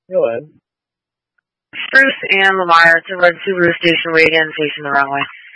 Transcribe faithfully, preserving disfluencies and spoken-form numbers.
Go ahead. Spruce and Lamar towards Subaru Station Wagon, facing the wrong way.